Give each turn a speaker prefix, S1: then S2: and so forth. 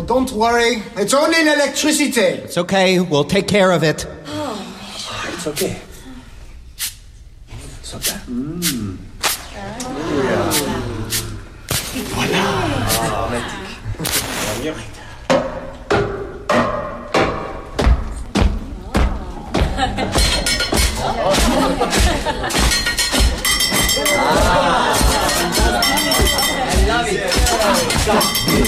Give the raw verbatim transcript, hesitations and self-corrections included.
S1: don't worry. It's only electricity.
S2: It's okay. We'll take care of it.
S3: Oh.
S4: It's okay. It's okay. Mm. Voilà. Ah, magnifique.
S3: I love it.